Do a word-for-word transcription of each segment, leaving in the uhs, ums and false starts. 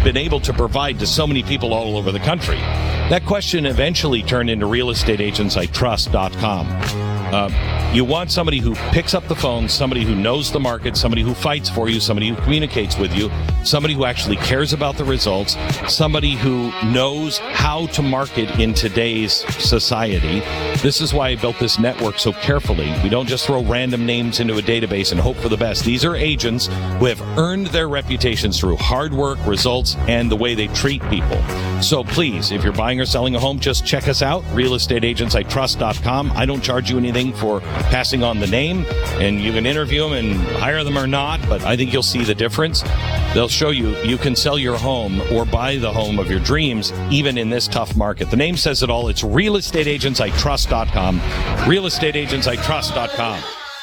been able to provide to so many people all over the country. That question eventually turned into real estate agents I trust dot com. Uh, you want somebody who picks up the phone, somebody who knows the market, somebody who fights for you, somebody who communicates with you, somebody who actually cares about the results, somebody who knows how to market in today's society. This is why I built this network so carefully. We don't just throw random names into a database and hope for the best. These are agents who have earned their reputations through hard work, results, and the way they treat people. So please, if you're buying or selling a home, just check us out, real estate agents I trust dot com. I don't charge you anything for passing on the name, and you can interview them and hire them or not, but I think you'll see the difference. They'll show you you can sell your home or buy the home of your dreams even in this tough market. The name says it all. It's real estate agents I trust dot com. real estate agents I trust dot com.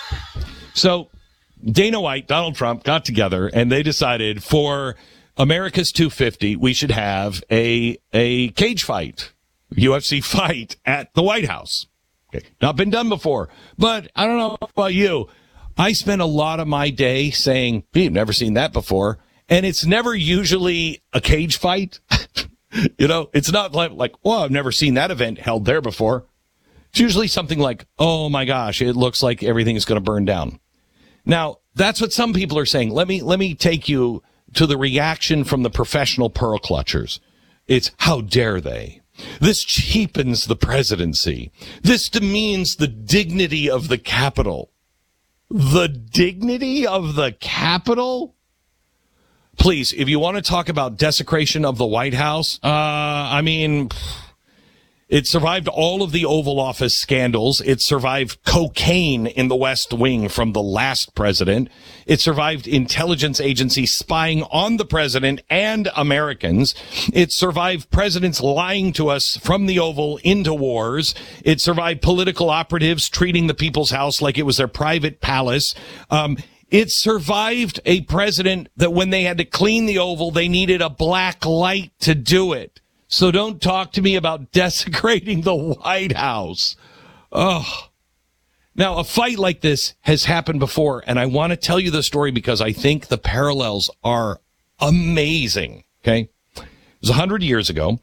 So Dana White, Donald Trump got together and they decided for America's two fifty, we should have a a cage fight, U F C fight at the White House. Okay. Not been done before, but I don't know about you. I spend a lot of my day saying, hey, I've never seen that before. And it's never usually a cage fight. You know, it's not like, like, well, I've never seen that event held there before. It's usually something like, oh my gosh, it looks like everything is going to burn down. Now, that's what some people are saying. Let me, let me take you to the reaction from the professional pearl clutchers. It's how dare they? This cheapens the presidency. This demeans the dignity of the Capitol. The dignity of the Capitol? Please, if you want to talk about desecration of the White House, uh, I mean, it survived all of the Oval Office scandals. It survived cocaine in the West Wing from the last president. It survived intelligence agencies spying on the president and Americans. It survived presidents lying to us from the Oval into wars. It survived political operatives treating the people's house like it was their private palace. Um, It survived a president that when they had to clean the Oval, they needed a black light to do it. So don't talk to me about desecrating the White House. Oh. Now, a fight like this has happened before, and I want to tell you the story because I think the parallels are amazing, okay? It was one hundred years ago,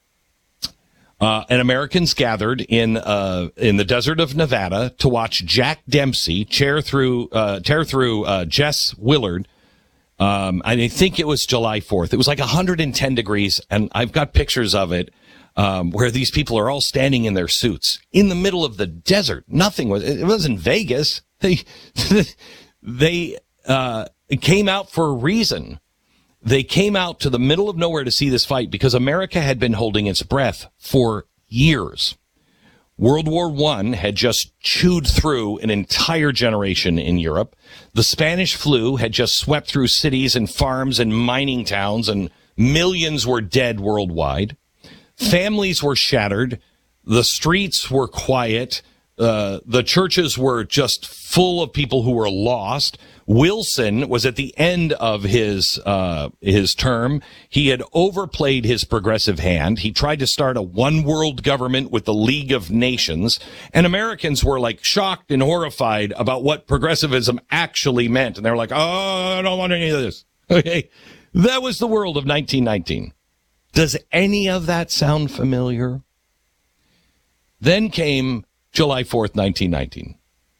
uh, and Americans gathered in uh, in the desert of Nevada to watch Jack Dempsey tear through, uh, tear through uh, Jess Willard. Um, I think it was July fourth. It was like one hundred ten degrees, and I've got pictures of it, um, where these people are all standing in their suits in the middle of the desert. Nothing was, it wasn't Vegas. They, they, uh, came out for a reason. They came out to the middle of nowhere to see this fight because America had been holding its breath for years. World War One had just chewed through an entire generation in Europe. The Spanish flu had just swept through cities and farms and mining towns, and millions were dead worldwide. Families were shattered. The streets were quiet. Uh, the churches were just full of people who were lost. Wilson was at the end of his uh his term. He had overplayed his progressive hand. He tried to start a one world government with the League of Nations, and Americans were like shocked and horrified about what progressivism actually meant. And they were like, oh, I don't want any of this. Okay. That was the world of nineteen nineteen. Does any of that sound familiar? Then came July fourth, nineteen nineteen.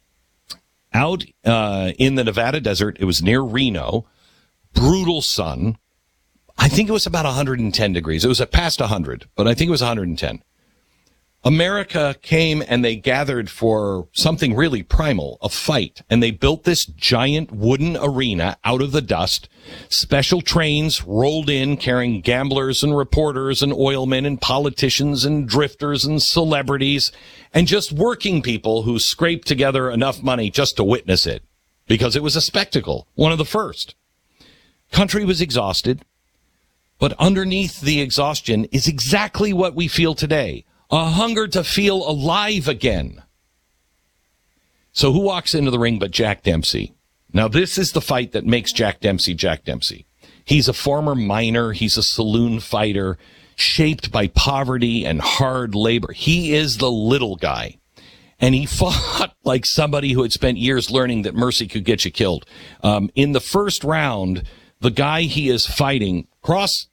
Out uh, in the Nevada desert, it was near Reno, brutal sun. I think it was about one hundred ten degrees. It was at past one hundred, but I think it was one hundred ten. America came and they gathered for something really primal, a fight. And they built this giant wooden arena out of the dust. Special trains rolled in carrying gamblers and reporters and oilmen and politicians and drifters and celebrities and just working people who scraped together enough money just to witness it because it was a spectacle, one of the first. Country was exhausted, but underneath the exhaustion is exactly what we feel today. A hunger to feel alive again. So who walks into the ring but Jack Dempsey? Now, this is the fight that makes Jack Dempsey Jack Dempsey. He's a former miner. He's a saloon fighter shaped by poverty and hard labor. He is the little guy. And he fought like somebody who had spent years learning that mercy could get you killed. Um, in the first round, the guy he is fighting cross